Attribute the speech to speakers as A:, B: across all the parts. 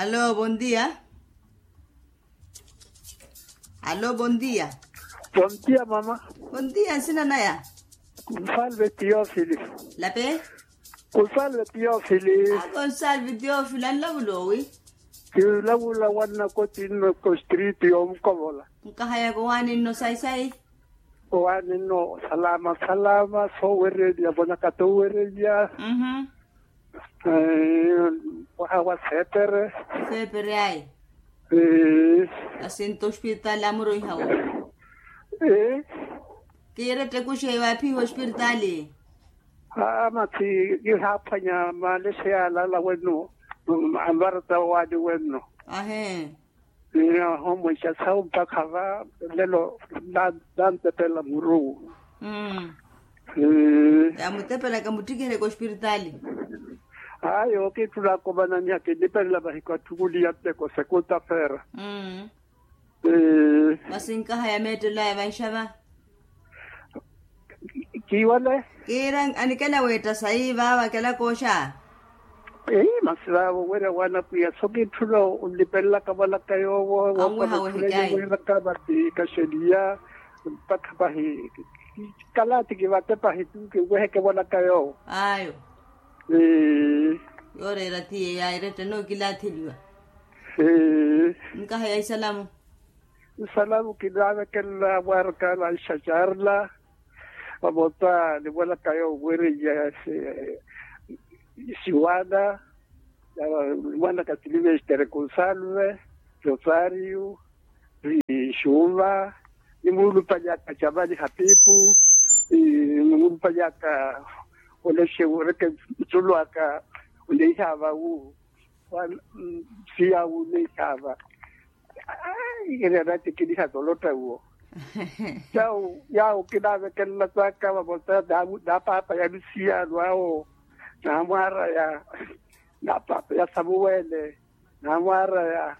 A: Aló, buen día. Aló, buen día.
B: Buen día, mamá.
A: Buen día, sina naya.
B: Salve, Teófilo.
A: La pe?
B: Salve, Teófilo.
A: Agon salve Dio filan labulowi.
B: Labula wana kotino ko street yung kobola.
A: Nkahaya ko wanin no say.
B: Wani no salama so were dia bona kato were dia. Wawa setere.
A: Fepere ay. Asinto hospital amuro ihawo. Kire te kushe wapi hospitali.
B: Mati ihapanya Malaysia la weno. Ambarta wadi weno.
A: Ahe.
B: Ina homo cha sau pakava lelo dante pela muru.
A: Ya mutepela kamutikere ko hospitali.
B: Ayo ke tula ko bananya ke dipela ba ko tukuli yatte ko sekulta fera.
A: Masinka haya metela ya maishaba.
B: Kiwale?
A: Kirang anikela weta sai baba kala kosha.
B: Masla wera wana pia soki tulo ulipella kabala kayo wo wera kabati kashedia pakapahi kala tiki wate pahi tu ke wehe ke wala kayo.
A: Ayo. Yore rati ya irete no kila thiliwa. Nka haya salamu.
B: Salamu kidana kala warka la shajarla. Pabota de wala kayo wera ya Siwada, wanda katilive Estereconsalve, Rosario, Chuva, e mulu pajaka chabali hapipu, e mulu pajaka ole shewore ke tuluaka ole hava u sia u le hava. Ai era rati kidi hatolota u. Yao kidave kella saka babota da papa ya sia wao. Namara ya papa ya Samuele, namara ya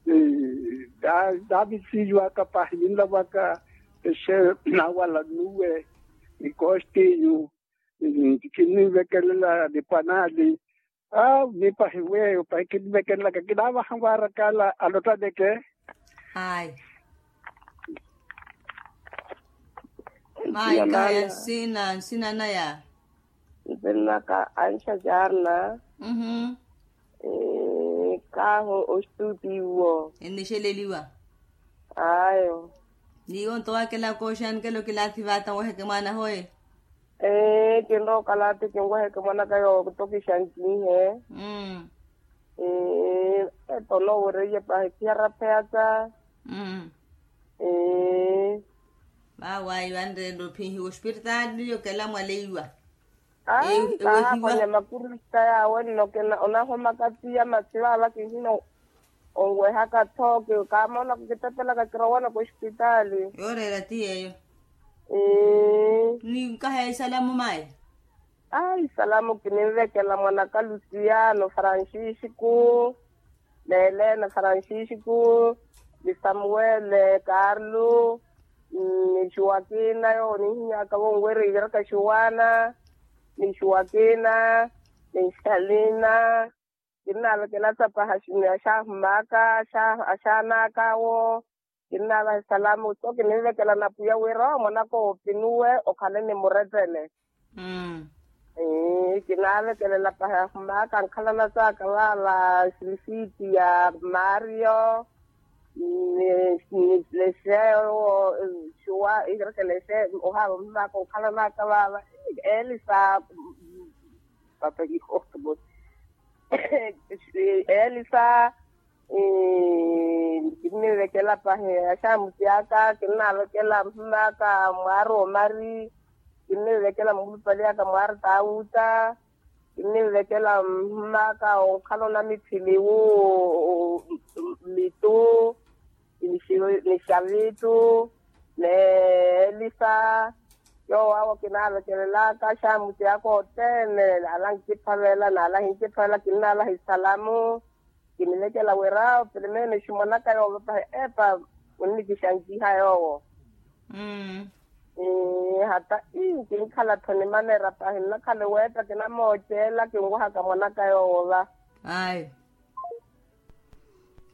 B: David Silva kapahinda waka she nawala nuwe ikosti kini vekela de panali ni pahiwe pa kini vekela kidava hambara kala alota deke
A: ai mai kaya sina naya
C: Ibernaka Aisha Jarna. Kaho ostudiwo.
A: Enisheleliwa.
C: Ayo.
A: Ni on toa kela koshan kelo kila thivata wahe kemana hoye.
C: Kendo kalate kengo he kemana kayo kutoki shanti he. Tono wore ye pa kiara peata.
A: Ba wai wande ndo pinhi hospital yo kela mwaleiwa.
C: Kwenye makurista ya weno kena onahoma kati ya matiwa waki hino onwe haka toke kama ona kukitatela kakirawana kwa hospitali.
A: Yore rati eyo. Ni nkahe salamu mai?
C: Salamu kinivekela mwanaka Luciano Francisco, Helena Francisco, ni Samuel Carlo, ni Joaquina yo ni hinyaka wongwere yaraka Shuana. Ni Joaquina, ni Shalina, kinala kila tapa hashina shahmaka, ashana kawo, kinala salamu toki niwe kila napuya wero, monako pinue, okalene muretele. Kinala kila lapa hashmaka, nkala nasa kala la Silfiti ya Mario, ni leseo, shua, igrake leseo, oha, mako, kala nakala, Elisa, papa hijo, Elisa, kini vekela pahe, asha mutiaka, kina vekela mhaka, mwaro mari, kini vekela mhupaliaka mwaro tauta, kini vekela mhaka, onkalo na mitiliwu, mitu, nishavitu, ne Elisa, yo awo kinala kelela kasha muti yako tene ala nkipavela na ala nkipavela kinala hisalamu kinilekela wera pelemene shumana kayo epa unikishangi hayo hata kinkhala thoni manera pa hinna khale weta kina mochela kingo haka mona kayo wa
A: ai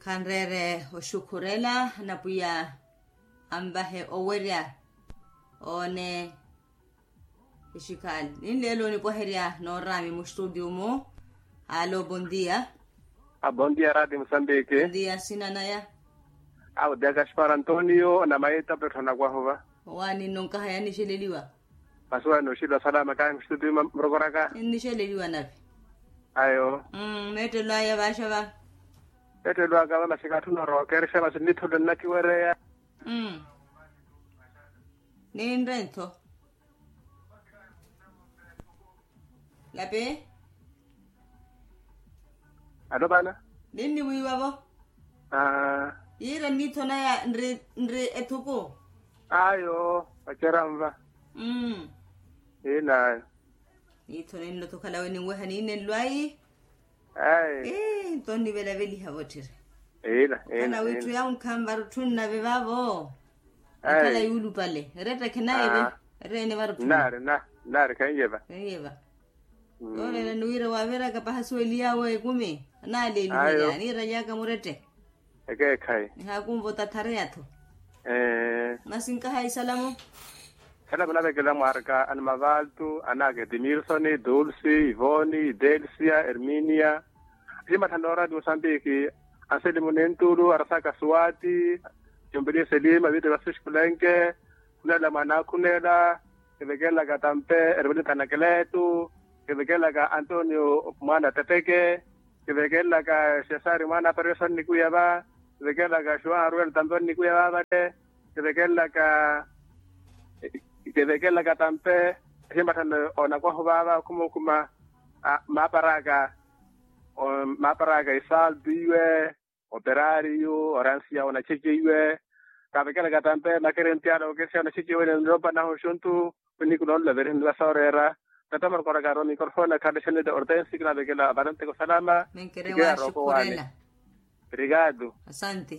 A: kanrere oshukurela na puya ambahe oweria one ishikali nilelo ni poheria no rami mu studio mo. Allo, bom dia.
D: Bom dia, Rádio Moçambique.
A: Bom dia, sinanaya.
D: O dia Gaspar Antonio na maeta petona kwa hova.
A: Wani nonka haya nisheleliwa.
D: Pasua no shida salama kama studio mrokoraka.
A: Nisheleliwa napi.
D: Ayo.
A: Mete laya bashaba.
D: Mete lwa kama masika tunaro keresha masinito na kiwere.
A: Ni ndento. Lape?
D: Ado bana?
A: Nini wiwabo? Ira nito na ya nre etuko.
D: Ayo, acheramba. Ina.
A: Nito nino tokala weni weha ni inen luai.
D: Ay.
A: Toni vela veli hawotire.
D: Ina.
A: Kana witu ya unkambaru tunna bebabo. Kala yulu pale. Reta kenaibe. Rene baru tunna.
D: Nare kanyeba.
A: Kanyeba. Ole na nuira wavera kapahasu eliawe kume. Na le liya ni raja kamurete.
D: Eke kai.
A: Hakumbo tatareato. Masinka hai salamu.
D: Salamu na bekela marka an mavaltu anage Dimirsoni, Dulci, Ivoni, Delcia, Herminia. Jima tanora du Mozambique. Anseli munentulu arasaka Swati. Jumbili Selima vite vasish kulenke. Kunela manakunela. Kebekela katampe erbeli tanakeletu. Kebekela ka Antonio Mwana Tepeke. Kebekela ka Cesare Mwana Pereson Nikuyaba. Kebekela ka Juan Ruel Tambon Nikuyaba bate. Kebekela ka tampe. Himbatan ona kwa hubaba kuma maparaga isal biwe. Operario, Orancia ona chichiwe. Kebekela ka tampe makerentiano kesi ona chichiwe nropa na hoshuntu. Penikulon la verin la sorera. Tatamar koragaro microfono kadeshene de ordensi na bekela barante ko salama.
A: Menkerewa shukurela.
D: Obrigado.
A: Asante.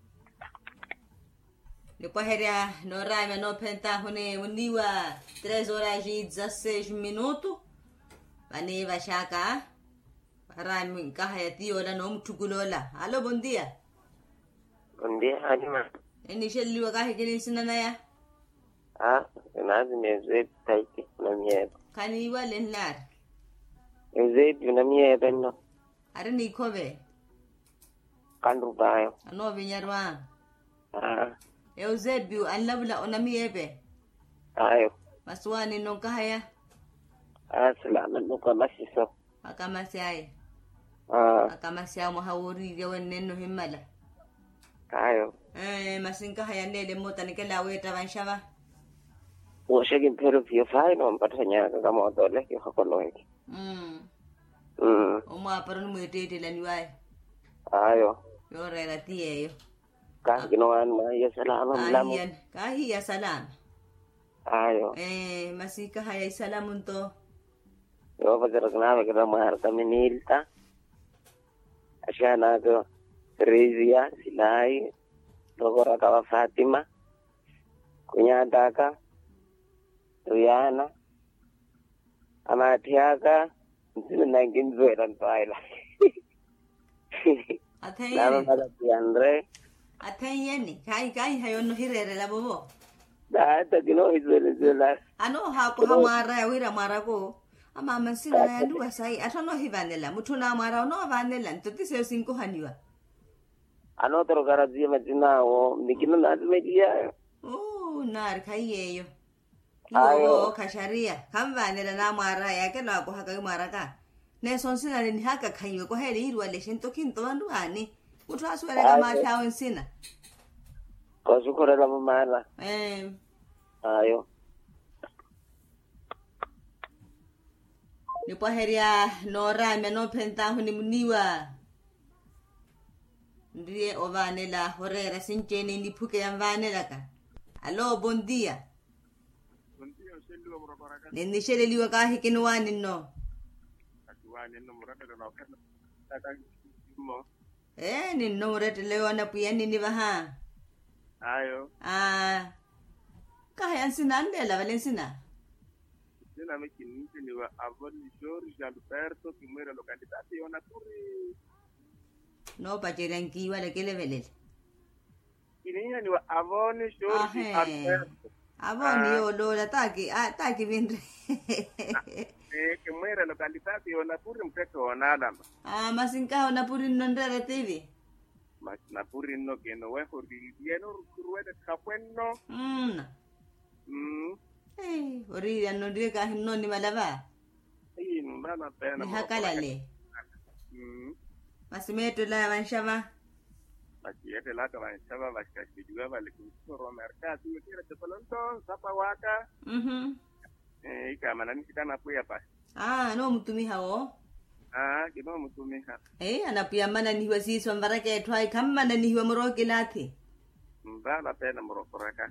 A: Depois heria no raime no penta hone uniwa 3 horas e 16 minutos. Vani vashaka. Raime kahaya tiola no mtukulola. Allo, bom dia.
E: Bom dia, Halima.
A: Nisheliwa kahi kini sinanaya.
E: Nazi mezet taiti na miedo.
A: Kani wale nlar.
E: Mezet na miedo no.
A: Are ni kobe.
E: Kandu bayo.
A: Ano vinyarwa. Eusebiu anlabla onami ebe.
E: Ayo.
A: Maswani nonka haya.
E: Salama nuka masiso.
A: Akamasi ay. Akamasi mo hawuri gawen neno himala.
E: Ayo.
A: Masinka haya nele mota nikela weta banshaba.
E: Washagin pero pio fai no patanya kama dole ki hakolo hiki.
A: Oma paron muetete la niwai.
E: Ayo.
A: Yo relatie yo.
E: Ginoan ma ya salama mlamu.
A: Kahi ya salam.
E: Ayo.
A: Masika haya salamun to.
E: Yo pagkakanawa kita maharta minilta. Asyana ko Rizia, Silai, Dogora kawa Fatima, Kunyataka, Rihanna, Amatiaka, naging Zueran Paila. Lalo na si Andre.
A: Atay yan eh. Kai hayon no hirere la bobo.
E: Dahil gino Zuelan.
A: Ano hako hamara wira mara ko. Ama mansina na yandu wasai. Ato no hivanela. Mutu na mara no vanela. Tuti seo 5 haniwa.
E: Ano toro karazia majina o mikino na media.
A: Nar kaiyeyo.
E: Ayo.
A: Kasharia. Kamvanela na mara yake na ko haka mara ka. Ne sonsina ni haka kaiwe ko heri irwa le shinto kinto andu ani. Mutu aswele kama shawo nsina.
E: Ko sukore la mama. Ayo.
A: Ni poheria no rame no penta huni muniwa. Ndiye ovanela horera sincheni ni puke ya vanela ka. Allo, bom dia.
D: Bom dia, Selwa Murabaraka.
A: Nini shele liwa kahi kinuwani no.
D: Akiwani no murata na okana. Tata mo.
A: Ni no murata leo na puyani ni baha.
D: Ayo.
A: Kahi ansinandela valensina.
D: Sina mekinite ni wa Avoni Jorge Alberto que muere lo candidato y una turri.
A: no pacherankiwa lekelebelele
D: Kininya ni wa avoni shorti Alberto.
A: avoni yolola taki vindri
D: Que muere localidad y una puri mpeto nada.
A: masinkaho napuri nondere tivi
D: Na puri no que no es por viviendo rueda capueno.
A: oriri anondire ka hinoni malava
D: Sí, no da la pena.
A: ni hakalale masimeto la vanshava
D: Aquí es la que va a echar la que yo vale que por mercado y quiere que pelotón zapawaka. Y kama ni kitana puya pa.
A: no mutumi hao
D: Kino mtumiha.
A: anapia mana ni wasi swambara ke twai kama na ni wa moroke lati
D: Da la pena morokoraka.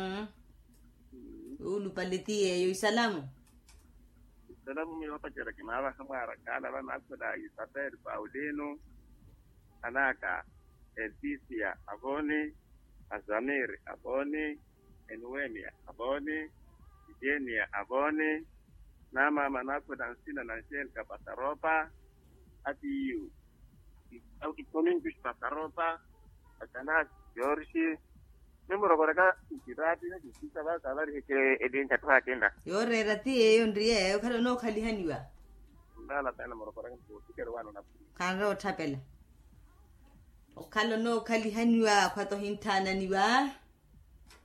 A: ulu paletie yo salamu
D: Salamu mi wapa jera kimaba kama harakala bana kuda Isabel Paulino anaka Elisia Aboni Azamir Aboni Enuemia Aboni Jenia Aboni nama manako dansina na Shell Kapasaropa atiyu au ikonin bis Pasaropa atana George Memoro koreka kirati na kisita ba kabari ke edin chatwa kenda
A: yore rati yo ndrie ukalo no khalihaniwa
D: ndala tena moro koreka tikerwana na
A: kanro thapela ukalo no khalihaniwa kwato hintana niwa